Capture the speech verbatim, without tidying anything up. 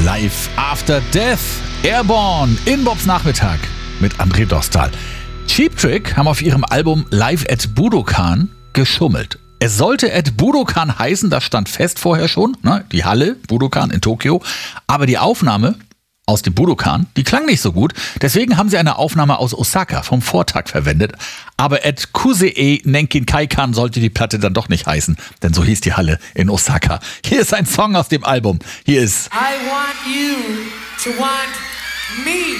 Life After Death, Airborne in Bobs Nachmittag mit André Dostal. Cheap Trick haben auf ihrem Album Live at Budokan geschummelt. Es sollte at Budokan heißen, das stand fest vorher schon, ne? Die Halle Budokan in Tokio. Aber die Aufnahme aus dem Budokan, die klang nicht so gut. Deswegen haben sie eine Aufnahme aus Osaka vom Vortag verwendet. Aber at Kusee Nenkinkaikan sollte die Platte dann doch nicht heißen, denn so hieß die Halle in Osaka. Hier ist ein Song aus dem Album. Hier ist I want you to want me.